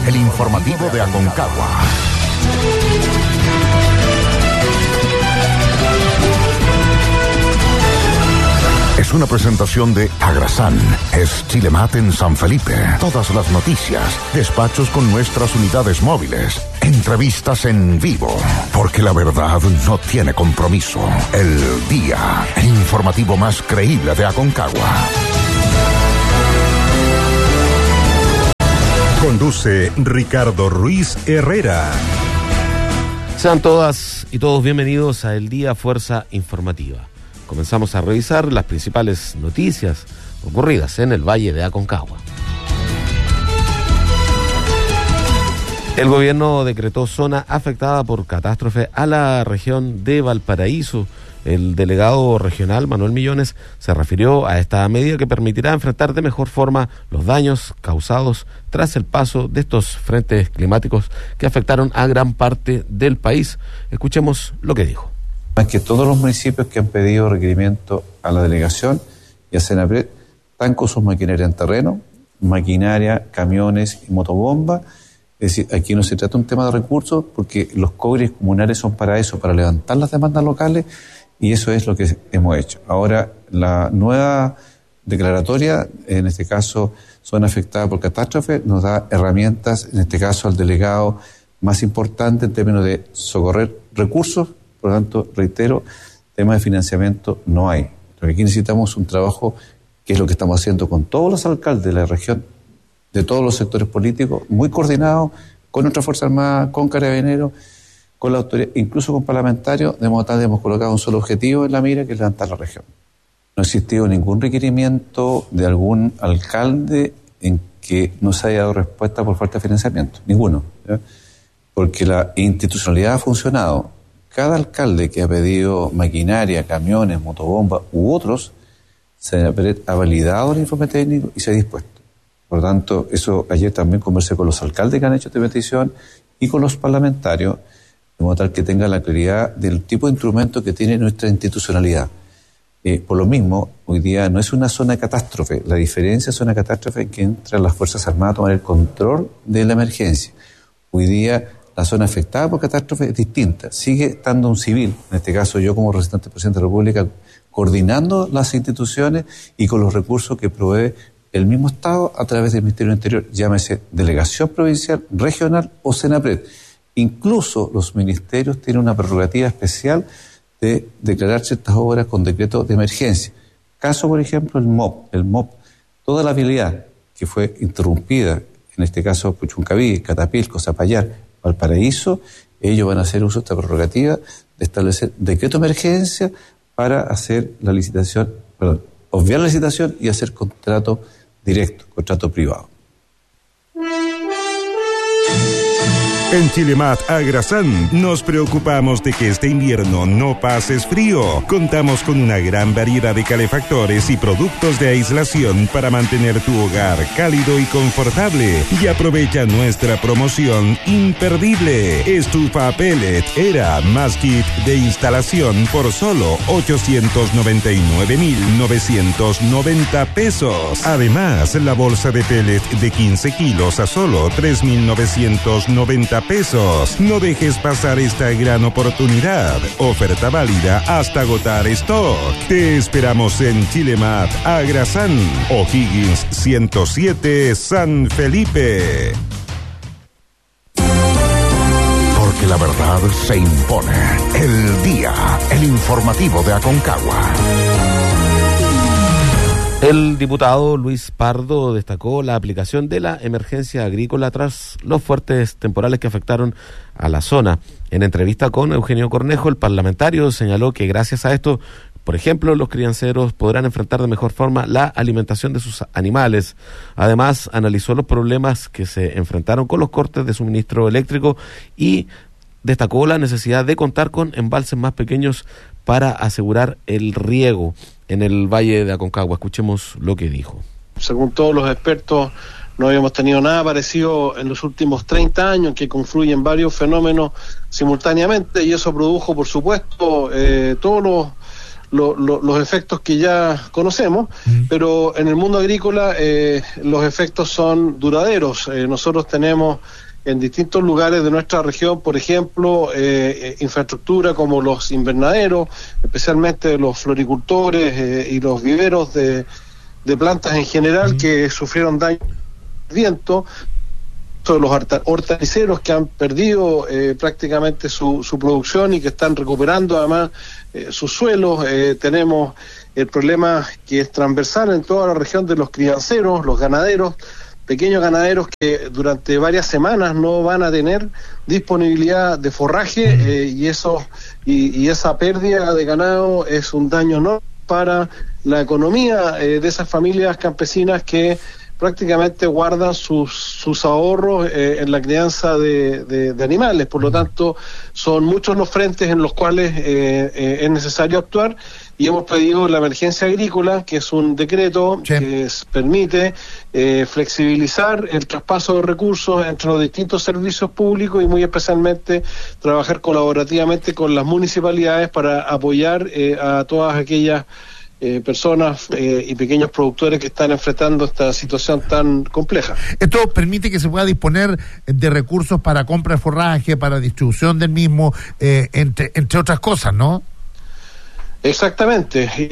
el informativo de Aconcagua. Es una presentación de Agrasan. Es Chilemat en San Felipe. Todas las noticias, despachos con nuestras unidades móviles, entrevistas en vivo. Porque la verdad no tiene compromiso. El día, el informativo más creíble de Aconcagua. Conduce Ricardo Ruiz Herrera. Sean todas y todos bienvenidos a El Día Fuerza Informativa. Comenzamos a revisar las principales noticias ocurridas en el Valle de Aconcagua. El gobierno decretó zona afectada por catástrofe a la región de Valparaíso. El delegado regional, Manuel Millones, se refirió a esta medida que permitirá enfrentar de mejor forma los daños causados tras el paso de estos frentes climáticos que afectaron a gran parte del país. Escuchemos lo que dijo. Es que todos los municipios que han pedido requerimiento a la delegación y a Senapred están con sus maquinaria en terreno, maquinaria, camiones y motobombas. Es decir, aquí no se trata de un tema de recursos porque los cobres comunales son para eso, para levantar las demandas locales, y eso es lo que hemos hecho. Ahora, la nueva declaratoria, en este caso, zona afectada por catástrofe, nos da herramientas, en este caso al delegado más importante en términos de socorrer recursos. Por lo tanto, reitero, tema de financiamiento no hay. Lo que aquí necesitamos es un trabajo, que es lo que estamos haciendo con todos los alcaldes de la región, de todos los sectores políticos, muy coordinado con nuestra Fuerza Armada, con Carabineros, con la autoridad, incluso con parlamentarios, de modo tal que hemos colocado un solo objetivo en la mira, que es levantar la región. No ha existido ningún requerimiento de algún alcalde en que no se haya dado respuesta por falta de financiamiento, ninguno, ¿ya? Porque la institucionalidad ha funcionado. Cada alcalde que ha pedido maquinaria, camiones, motobombas u otros, se ha validado el informe técnico y se ha dispuesto. Por lo tanto, eso ayer también conversé con los alcaldes que han hecho esta petición y con los parlamentarios, de modo tal que tengan la claridad del tipo de instrumento que tiene nuestra institucionalidad. Por lo mismo, hoy día no es una zona de catástrofe. La diferencia es zona de catástrofe en que entran las Fuerzas Armadas a tomar el control de la emergencia. Hoy día la zona afectada por catástrofe es distinta. Sigue estando un civil, en este caso yo como representante del presidente de la República, coordinando las instituciones y con los recursos que provee el mismo Estado a través del Ministerio del Interior, llámese delegación provincial, regional o Senapred. Incluso los ministerios tienen una prerrogativa especial de declarar ciertas obras con decreto de emergencia. Caso, por ejemplo, el MOP, toda la vialidad que fue interrumpida, en este caso Puchuncaví, Catapilco, Zapallar, Valparaíso, ellos van a hacer uso de esta prerrogativa de establecer decreto de emergencia para hacer la licitación, obviar la licitación y hacer contrato directo, contrato privado. En Chilemat Agrasan nos preocupamos de que este invierno no pases frío. Contamos con una gran variedad de calefactores y productos de aislación para mantener tu hogar cálido y confortable. Y aprovecha nuestra promoción imperdible. Estufa pellet Era más kit de instalación por solo 899.990 pesos. Además, la bolsa de pellet de 15 kilos a solo 3.990 pesos. No dejes pasar esta gran oportunidad. Oferta válida hasta agotar stock. Te esperamos en Chilemat Agrasan, O'Higgins 107, San Felipe. Porque la verdad se impone. El día, el informativo de Aconcagua. El diputado Luis Pardo destacó la aplicación de la emergencia agrícola tras los fuertes temporales que afectaron a la zona. En entrevista con Eugenio Cornejo, el parlamentario señaló que gracias a esto, por ejemplo, los crianceros podrán enfrentar de mejor forma la alimentación de sus animales. Además, analizó los problemas que se enfrentaron con los cortes de suministro eléctrico y destacó la necesidad de contar con embalses más pequeños para asegurar el riego en el Valle de Aconcagua. Escuchemos lo que dijo. Según todos los expertos, no habíamos tenido nada parecido en los últimos 30 años, en que confluyen varios fenómenos simultáneamente, y eso produjo, por supuesto, todos los efectos que ya conocemos, pero en el mundo agrícola los efectos son duraderos. Nosotros tenemos en distintos lugares de nuestra región, por ejemplo, infraestructura como los invernaderos, especialmente los floricultores y los viveros de plantas en general que sufrieron daño al viento. Los hortaliceros que han perdido prácticamente su producción y que están recuperando además sus suelos. Tenemos el problema que es transversal en toda la región de los crianceros, los ganaderos, pequeños ganaderos que durante varias semanas no van a tener disponibilidad de forraje y esa pérdida de ganado es un daño enorme para la economía de esas familias campesinas que prácticamente guardan sus ahorros en la crianza de animales. Por lo tanto, son muchos los frentes en los cuales es necesario actuar, y hemos pedido la emergencia agrícola, que es un decreto que permite flexibilizar el traspaso de recursos entre los distintos servicios públicos y muy especialmente trabajar colaborativamente con las municipalidades para apoyar a todas aquellas personas y pequeños productores que están enfrentando esta situación tan compleja. Esto permite que se pueda disponer de recursos para compra de forraje, para distribución del mismo, entre otras cosas, ¿no? Exactamente,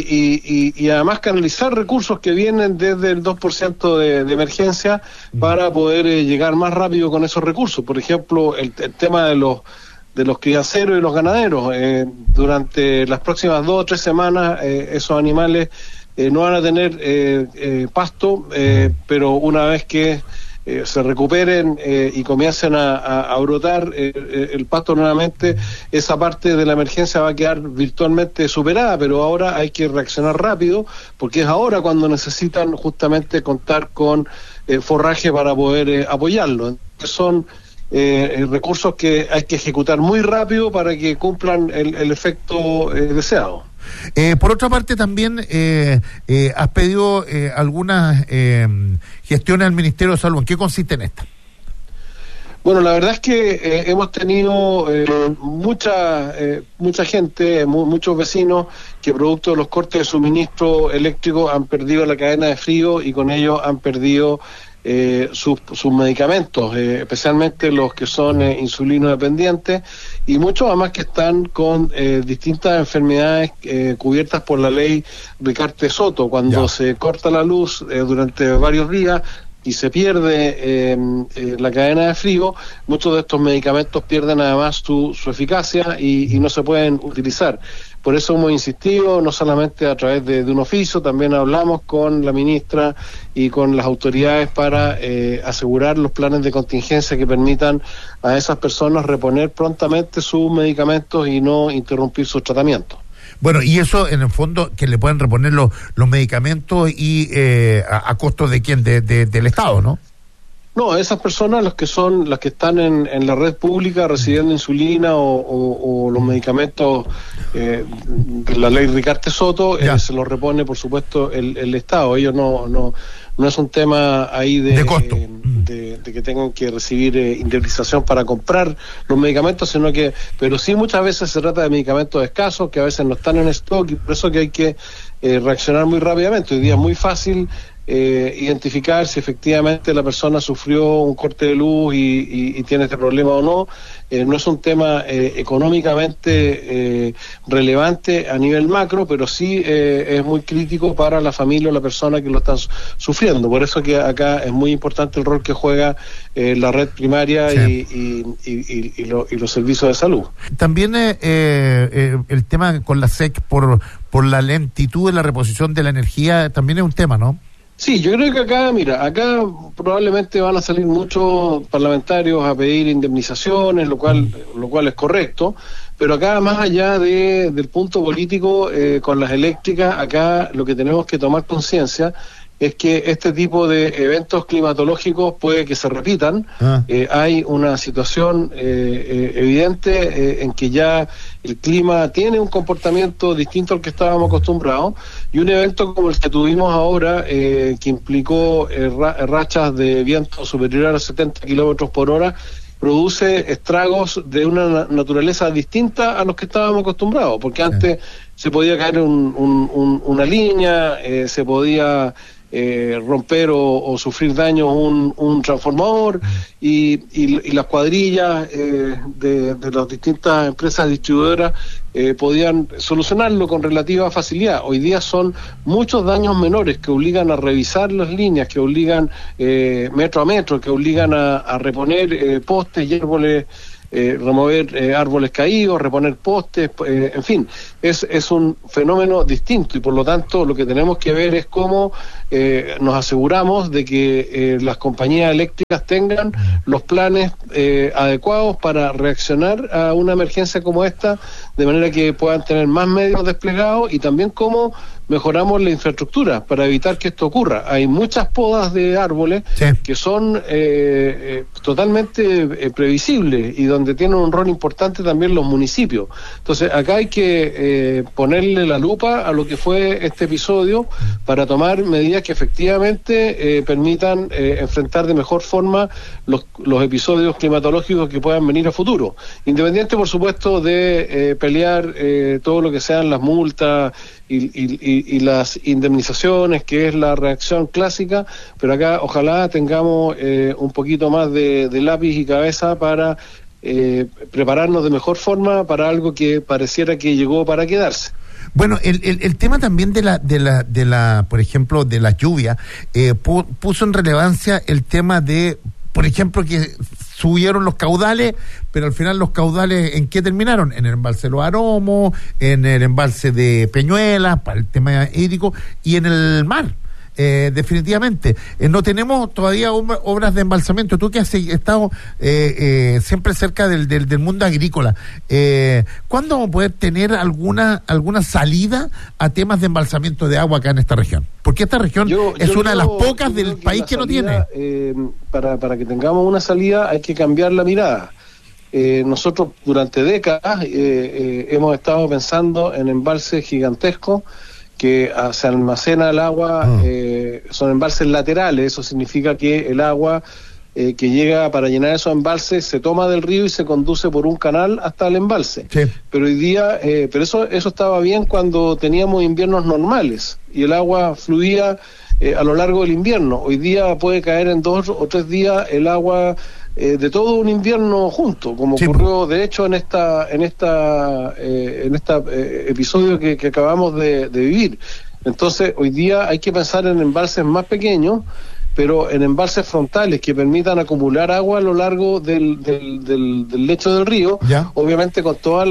y además canalizar recursos que vienen desde el 2% de emergencia para poder llegar más rápido con esos recursos. Por ejemplo, el tema de los crianceros y los ganaderos. Durante las próximas 2 o 3 semanas esos animales no van a tener pasto, pero una vez que se recuperen y comiencen a brotar el pasto nuevamente, esa parte de la emergencia va a quedar virtualmente superada, pero ahora hay que reaccionar rápido, porque es ahora cuando necesitan justamente contar con forraje para poder apoyarlo. Entonces son recursos que hay que ejecutar muy rápido para que cumplan el efecto deseado. Por otra parte, también has pedido algunas gestiones al Ministerio de Salud. ¿En qué consiste en esta? Bueno, la verdad es que hemos tenido mucha gente, muchos vecinos que producto de los cortes de suministro eléctrico han perdido la cadena de frío y con ello han perdido sus medicamentos, especialmente los que son insulino dependientes, y muchos además que están con distintas enfermedades cubiertas por la ley Ricarte-Soto. Cuando se corta la luz durante varios días y se pierde la cadena de frío, muchos de estos medicamentos pierden además su eficacia y no se pueden utilizar. Por eso hemos insistido, no solamente a través de un oficio, también hablamos con la ministra y con las autoridades para asegurar los planes de contingencia que permitan a esas personas reponer prontamente sus medicamentos y no interrumpir sus tratamientos. Bueno, y eso en el fondo, que le pueden reponer los medicamentos y a costo de quién, del Estado, ¿no? No, esas personas, las que están en la red pública recibiendo insulina o los medicamentos de la ley Ricarte-Soto, se los repone, por supuesto, el Estado. Ellos no es un tema ahí de costo, de que tengan que recibir indemnización para comprar los medicamentos, pero sí muchas veces se trata de medicamentos escasos que a veces no están en stock, y por eso que hay que reaccionar muy rápidamente. Hoy día es muy fácil identificar si efectivamente la persona sufrió un corte de luz y tiene este problema o no. No es un tema económicamente relevante a nivel macro, pero sí es muy crítico para la familia o la persona que lo está sufriendo. Por eso que acá es muy importante el rol que juega la red primaria y los servicios de salud. También el tema con la SEC por la lentitud de la reposición de la energía también es un tema, ¿no? Sí, yo creo que acá probablemente van a salir muchos parlamentarios a pedir indemnizaciones, lo cual es correcto, pero acá más allá del punto político con las eléctricas, acá lo que tenemos que tomar conciencia es que este tipo de eventos climatológicos puede que se repitan. Hay una situación evidente en que ya el clima tiene un comportamiento distinto al que estábamos acostumbrados, y un evento como el que tuvimos ahora, que implicó rachas de viento superior a 70 kilómetros por hora, produce estragos de una naturaleza distinta a los que estábamos acostumbrados, porque antes se podía caer una línea, se podía romper o sufrir daños un transformador, y las cuadrillas de las distintas empresas distribuidoras podían solucionarlo con relativa facilidad. Hoy día son muchos daños menores que obligan a revisar las líneas, que obligan metro a metro, que obligan a reponer postes y árboles, remover árboles caídos, reponer postes, en fin, es un fenómeno distinto, y por lo tanto lo que tenemos que ver es cómo nos aseguramos de que las compañías eléctricas tengan los planes adecuados para reaccionar a una emergencia como esta, de manera que puedan tener más medios desplegados, y también cómo mejoramos la infraestructura para evitar que esto ocurra. Hay muchas podas de árboles que son totalmente previsibles, y donde tienen un rol importante también los municipios. Entonces acá hay que ponerle la lupa a lo que fue este episodio para tomar medidas que efectivamente permitan enfrentar de mejor forma los episodios climatológicos que puedan venir a futuro, independiente por supuesto de pelear todo lo que sean las multas y las indemnizaciones, que es la reacción clásica, pero acá ojalá tengamos un poquito más de lápiz y cabeza para prepararnos de mejor forma para algo que pareciera que llegó para quedarse. Bueno, el tema también de la por ejemplo, de la lluvia, puso en relevancia el tema de, por ejemplo, que subieron los caudales, pero al final los caudales, ¿en qué terminaron? En el embalse de Los Aromos, en el embalse de Peñuelas, para el tema hídrico, y en el mar. Definitivamente. No tenemos todavía obras de embalsamiento. Tú que has estado siempre cerca del mundo agrícola, ¿cuándo vamos a poder tener alguna salida a temas de embalsamiento de agua acá en esta región? Porque esta región es una de las pocas del país que no tiene. Para que tengamos una salida hay que cambiar la mirada. Nosotros durante décadas hemos estado pensando en embalses gigantescos que se almacena el agua, son embalses laterales. Eso significa que el agua que llega para llenar esos embalses se toma del río y se conduce por un canal hasta el embalse. Sí. Pero hoy día, pero eso estaba bien cuando teníamos inviernos normales y el agua fluía a lo largo del invierno. Hoy día puede caer en 2 o 3 días el agua de todo un invierno junto, como ocurrió de hecho en esta episodio que acabamos de vivir. Entonces hoy día hay que pensar en embalses más pequeños, pero en embalses frontales que permitan acumular agua a lo largo del lecho del río, obviamente con todas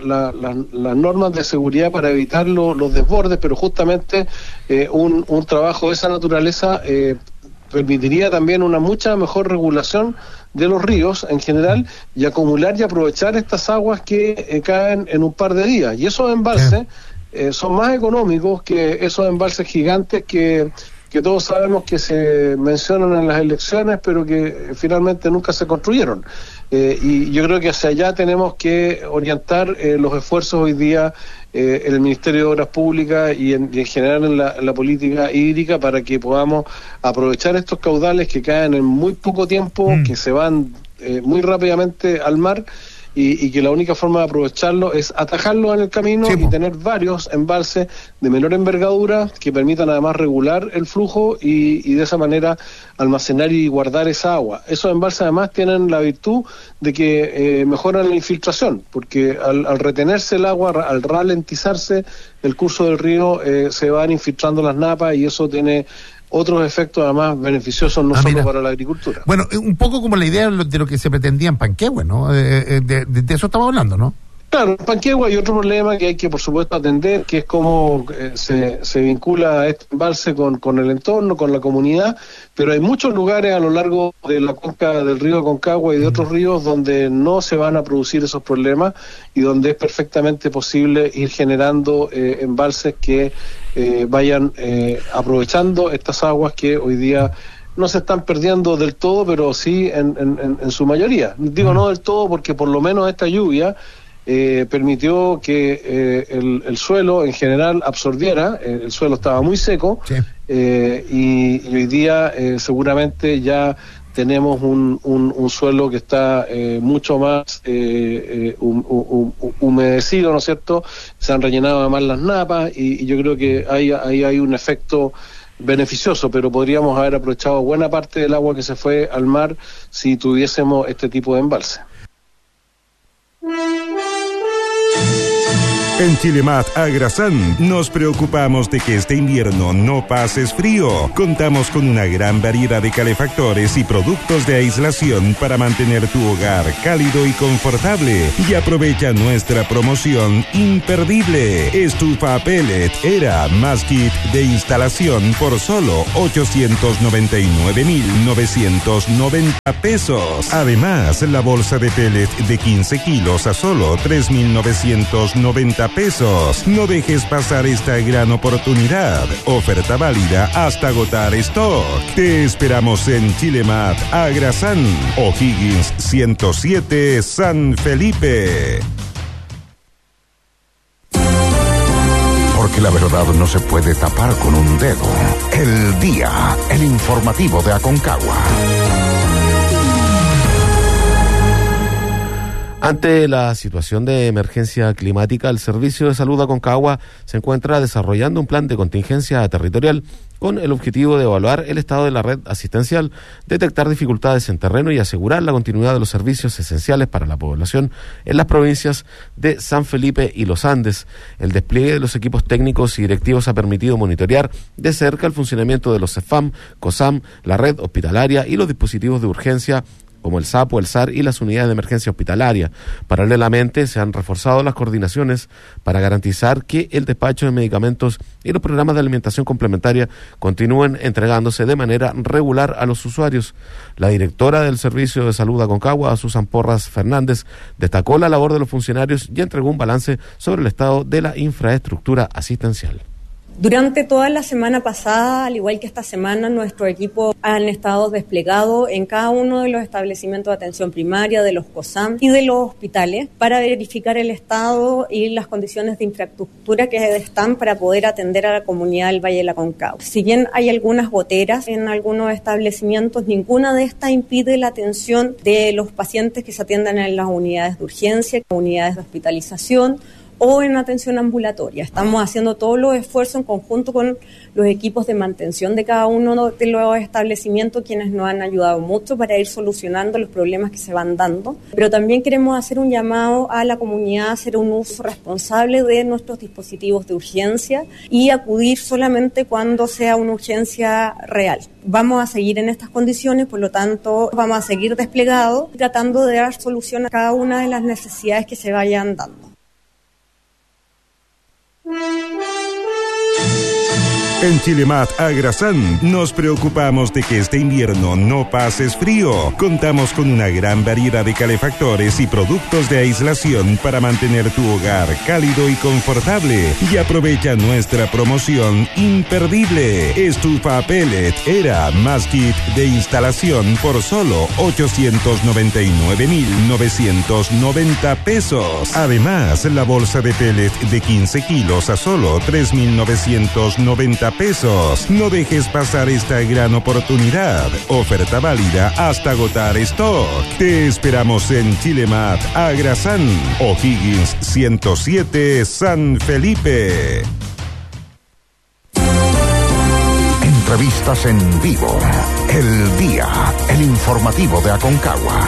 las normas de seguridad para evitar los desbordes, pero justamente un trabajo de esa naturaleza permitiría también una mucha mejor regulación de los ríos en general, y acumular y aprovechar estas aguas que caen en un par de días. Y esos embalses son más económicos que esos embalses gigantes que todos sabemos que se mencionan en las elecciones, pero que finalmente nunca se construyeron. Y yo creo que hacia allá tenemos que orientar los esfuerzos hoy día en el Ministerio de Obras Públicas y en general en la política hídrica, para que podamos aprovechar estos caudales que caen en muy poco tiempo, que se van muy rápidamente al mar, y que la única forma de aprovecharlo es atajarlo en el camino y tener varios embalses de menor envergadura que permitan además regular el flujo y de esa manera almacenar y guardar esa agua. Esos embalses además tienen la virtud de que mejoran la infiltración, porque al retenerse el agua, al ralentizarse el curso del río, se van infiltrando las napas, y eso tiene otros efectos además beneficiosos no solo para la agricultura. Bueno, un poco como la idea de lo que se pretendía en Panquehue, ¿no? De eso estamos hablando, ¿no? Claro, en Panquehue hay otro problema que hay que, por supuesto, atender, que es cómo se vincula este embalse con el entorno, con la comunidad, pero hay muchos lugares a lo largo de la cuenca del río Aconcagua y de otros ríos donde no se van a producir esos problemas y donde es perfectamente posible ir generando embalses que vayan aprovechando estas aguas que hoy día no se están perdiendo del todo, pero sí en su mayoría. Digo no del todo porque por lo menos esta lluvia permitió que el suelo en general absorbiera. El suelo estaba muy seco, y hoy día seguramente ya tenemos un suelo que está mucho más humedecido, ¿no es cierto? Se han rellenado además las napas y yo creo que ahí hay un efecto beneficioso, pero podríamos haber aprovechado buena parte del agua que se fue al mar si tuviésemos este tipo de embalse. En Chilemat Agrasan nos preocupamos de que este invierno no pases frío. Contamos con una gran variedad de calefactores y productos de aislación para mantener tu hogar cálido y confortable. Y aprovecha nuestra promoción imperdible. Estufa pellet Era más kit de instalación por solo 899.990 pesos. Además, la bolsa de pellet de 15 kilos a solo 3.990 pesos. No dejes pasar esta gran oportunidad. Oferta válida hasta agotar stock. Te esperamos en Chilemat Agrasan, O'Higgins 107, San Felipe. Porque la verdad no se puede tapar con un dedo. El Día, el informativo de Aconcagua. Ante la situación de emergencia climática, el Servicio de Salud Aconcagua se encuentra desarrollando un plan de contingencia territorial con el objetivo de evaluar el estado de la red asistencial, detectar dificultades en terreno y asegurar la continuidad de los servicios esenciales para la población en las provincias de San Felipe y Los Andes. El despliegue de los equipos técnicos y directivos ha permitido monitorear de cerca el funcionamiento de los CEFAM, COSAM, la red hospitalaria y los dispositivos de urgencia como el SAPO, el SAR y las unidades de emergencia hospitalaria. Paralelamente, se han reforzado las coordinaciones para garantizar que el despacho de medicamentos y los programas de alimentación complementaria continúen entregándose de manera regular a los usuarios. La directora del Servicio de Salud Aconcagua, Susan Porras Fernández, destacó la labor de los funcionarios y entregó un balance sobre el estado de la infraestructura asistencial. Durante toda la semana pasada, al igual que esta semana, nuestro equipo han estado desplegados en cada uno de los establecimientos de atención primaria, de los COSAM y de los hospitales para verificar el estado y las condiciones de infraestructura que están para poder atender a la comunidad del Valle del Aconcagua. Si bien hay algunas goteras en algunos establecimientos, ninguna de estas impide la atención de los pacientes que se atiendan en las unidades de urgencia, unidades de hospitalización o en atención ambulatoria. Estamos haciendo todos los esfuerzos en conjunto con los equipos de mantención de cada uno de los establecimientos, quienes nos han ayudado mucho para ir solucionando los problemas que se van dando. Pero también queremos hacer un llamado a la comunidad a hacer un uso responsable de nuestros dispositivos de urgencia y acudir solamente cuando sea una urgencia real. Vamos a seguir en estas condiciones, por lo tanto, vamos a seguir desplegados, tratando de dar solución a cada una de las necesidades que se vayan dando. En Chilemat Agrasan nos preocupamos de que este invierno no pases frío. Contamos con una gran variedad de calefactores y productos de aislación para mantener tu hogar cálido y confortable. Y aprovecha nuestra promoción imperdible. Estufa pellet Era más kit de instalación por solo 899.990 pesos. Además, la bolsa de pellet de 15 kilos a solo 3.990 pesos. No dejes pasar esta gran oportunidad. Oferta válida hasta agotar stock. Te esperamos en Chilemat Agrasan, O'Higgins 107, San Felipe. Entrevistas en vivo. El Día, el informativo de Aconcagua.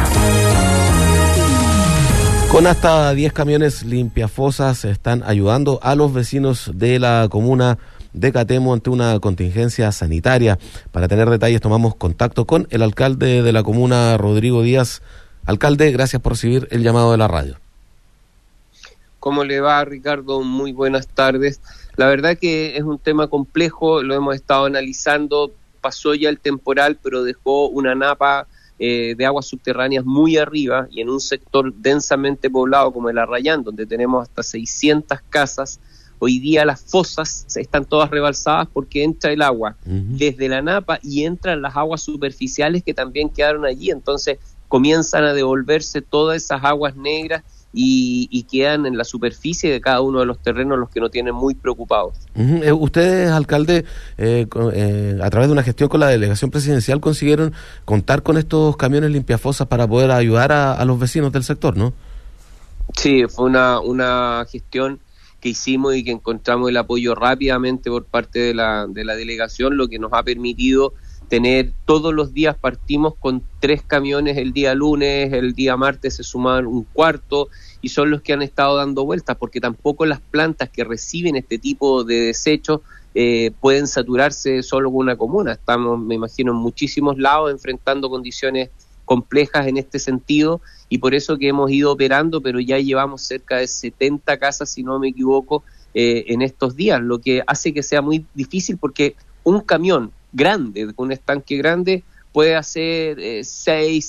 Con hasta 10 camiones limpiafosas están ayudando a los vecinos de la comuna de Catemo ante una contingencia sanitaria. Para tener detalles tomamos contacto con el alcalde de la comuna, Rodrigo Díaz. Alcalde, gracias por recibir el llamado de la radio. ¿Cómo le va, Ricardo? Muy buenas tardes. La verdad que es un tema complejo, lo hemos estado analizando. Pasó ya el temporal, pero dejó una napa de aguas subterráneas muy arriba y en un sector densamente poblado como el Arrayán, donde tenemos hasta 600 casas. Hoy día las fosas están todas rebalsadas porque entra el agua desde la napa y entran las aguas superficiales que también quedaron allí. Entonces comienzan a devolverse todas esas aguas negras y quedan en la superficie de cada uno de los terrenos los que nos tienen muy preocupados. Ustedes, alcalde, a través de una gestión con la delegación presidencial consiguieron contar con estos camiones limpiafosas para poder ayudar a los vecinos del sector, ¿no? Sí, fue una gestión que hicimos y que encontramos el apoyo rápidamente por parte de la delegación, lo que nos ha permitido tener todos los días, partimos con 3 camiones el día lunes, el día martes se sumaron un cuarto y son los que han estado dando vueltas, porque tampoco las plantas que reciben este tipo de desechos pueden saturarse solo con una comuna. Estamos, me imagino, en muchísimos lados enfrentando condiciones complejas en este sentido y por eso que hemos ido operando, pero ya llevamos cerca de 70 casas, si no me equivoco, en estos días, lo que hace que sea muy difícil porque un camión grande, con un estanque grande, puede hacer 6,